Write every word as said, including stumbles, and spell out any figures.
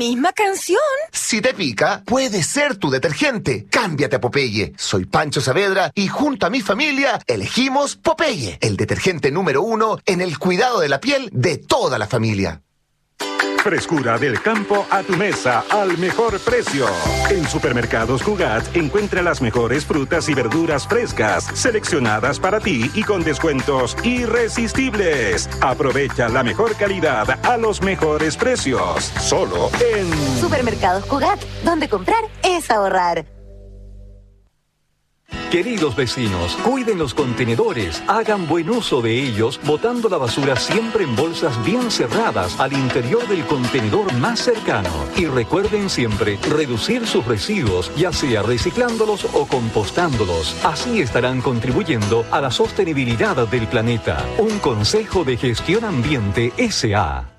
misma canción. Si te pica, puede ser tu detergente. Cámbiate a Popeye. Soy Pancho Saavedra y junto a mi familia elegimos Popeye, el detergente número uno en el cuidado de la piel de toda la familia. Frescura del campo a tu mesa al mejor precio. En Supermercados Cugat encuentra las mejores frutas y verduras frescas, seleccionadas para ti y con descuentos irresistibles. Aprovecha la mejor calidad a los mejores precios. Solo en Supermercados Cugat, donde comprar es ahorrar. Queridos vecinos, cuiden los contenedores, hagan buen uso de ellos, botando la basura siempre en bolsas bien cerradas al interior del contenedor más cercano. Y recuerden siempre reducir sus residuos, ya sea reciclándolos o compostándolos. Así estarán contribuyendo a la sostenibilidad del planeta. Un consejo de Gestión Ambiente S A